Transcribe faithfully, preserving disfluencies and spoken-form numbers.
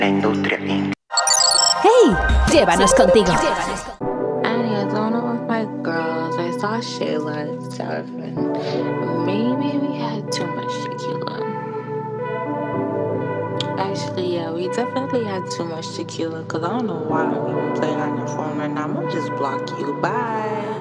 La industria pink. ¡Hey! Llévanos contigo. And yeah, going out with my girls, I saw Shayla and stuff, and maybe we had too much tequila. Actually, yeah, we definitely had too much tequila, because I don't know why I'm even playing on your phone right now. I'm gonna just block you. Bye.